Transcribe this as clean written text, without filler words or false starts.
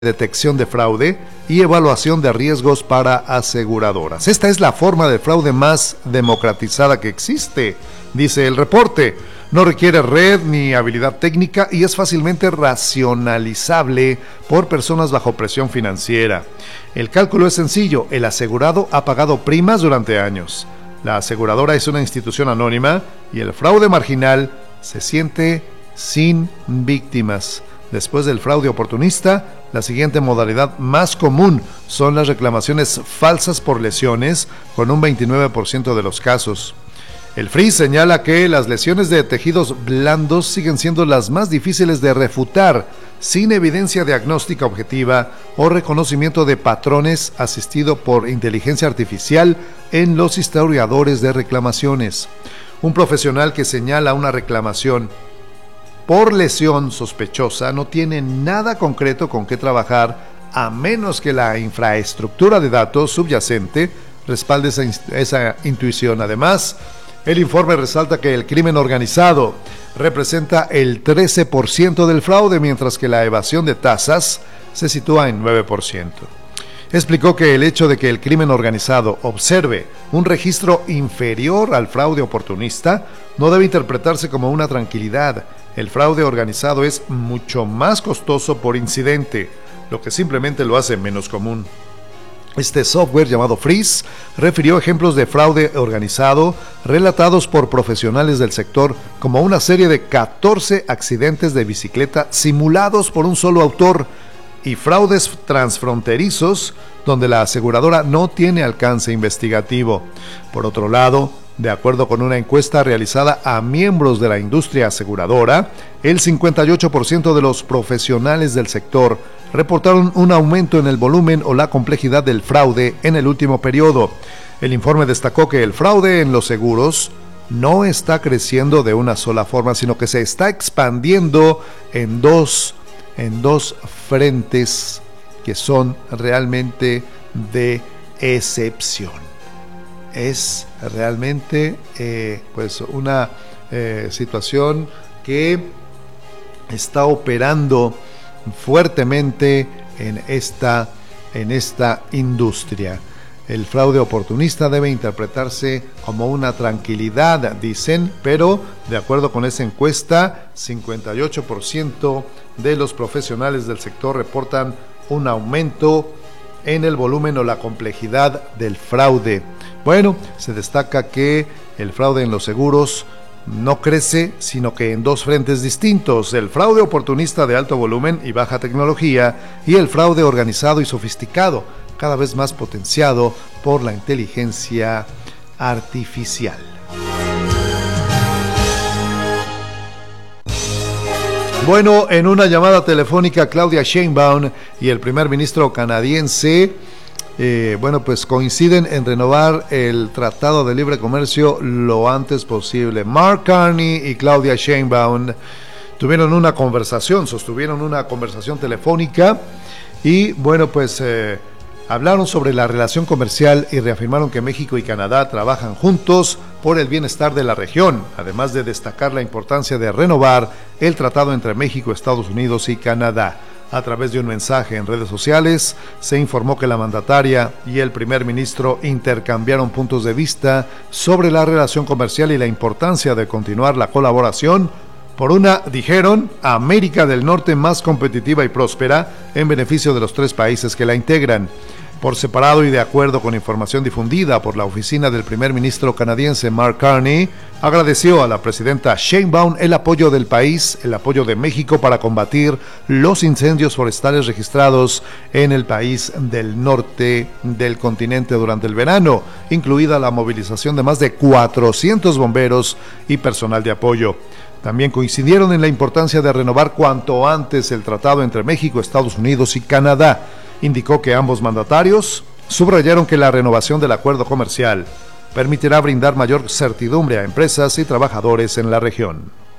detección de fraude y evaluación de riesgos para aseguradoras. Esta es la forma de fraude más democratizada que existe, dice el reporte. No requiere red ni habilidad técnica y es fácilmente racionalizable por personas bajo presión financiera. El cálculo es sencillo: el asegurado ha pagado primas durante años. La aseguradora es una institución anónima y el fraude marginal se siente sin víctimas. Después del fraude oportunista, la siguiente modalidad más común son las reclamaciones falsas por lesiones, con un 29% de los casos. El FRIS señala que las lesiones de tejidos blandos siguen siendo las más difíciles de refutar, sin evidencia diagnóstica objetiva o reconocimiento de patrones asistido por inteligencia artificial en los historiadores de reclamaciones. Un profesional que señala una reclamación por lesión sospechosa no tiene nada concreto con qué trabajar, a menos que la infraestructura de datos subyacente respalde esa intuición. Además, el informe resalta que el crimen organizado representa el 13% del fraude, mientras que la evasión de tasas se sitúa en 9%. Explicó que el hecho de que el crimen organizado observe un registro inferior al fraude oportunista no debe interpretarse como una tranquilidad. El fraude organizado es mucho más costoso por incidente, lo que simplemente lo hace menos común. Este software llamado FRIS refirió ejemplos de fraude organizado relatados por profesionales del sector, como una serie de 14 accidentes de bicicleta simulados por un solo autor y fraudes transfronterizos donde la aseguradora no tiene alcance investigativo. Por otro lado, de acuerdo con una encuesta realizada a miembros de la industria aseguradora, el 58% de los profesionales del sector reportaron un aumento en el volumen o la complejidad del fraude en el último periodo. El informe destacó que el fraude en los seguros no está creciendo de una sola forma, sino que se está expandiendo en dos frentes que son realmente de excepción. Es realmente una situación que está operando fuertemente en esta industria. El fraude oportunista debe interpretarse como una tranquilidad, dicen, pero de acuerdo con esa encuesta, 58% de los profesionales del sector reportan un aumento en el volumen o la complejidad del fraude. Bueno, se destaca que el fraude en los seguros no crece, sino que en dos frentes distintos: el fraude oportunista de alto volumen y baja tecnología, y el fraude organizado y sofisticado, cada vez más potenciado por la inteligencia artificial. Bueno, en una llamada telefónica, Claudia Sheinbaum y el primer ministro canadiense coinciden en renovar el Tratado de Libre Comercio lo antes posible. Mark Carney y Claudia Sheinbaum sostuvieron una conversación telefónica y hablaron sobre la relación comercial y reafirmaron que México y Canadá trabajan juntos por el bienestar de la región, además de destacar la importancia de renovar el tratado entre México, Estados Unidos y Canadá. A través de un mensaje en redes sociales, se informó que la mandataria y el primer ministro intercambiaron puntos de vista sobre la relación comercial y la importancia de continuar la colaboración por una, dijeron, América del Norte más competitiva y próspera en beneficio de los tres países que la integran. Por separado y de acuerdo con información difundida por la oficina del primer ministro canadiense Mark Carney, agradeció a la presidenta Sheinbaum el apoyo del país, el apoyo de México para combatir los incendios forestales registrados en el país del norte del continente durante el verano, incluida la movilización de más de 400 bomberos y personal de apoyo. También coincidieron en la importancia de renovar cuanto antes el tratado entre México, Estados Unidos y Canadá. Indicó que ambos mandatarios subrayaron que la renovación del acuerdo comercial permitirá brindar mayor certidumbre a empresas y trabajadores en la región.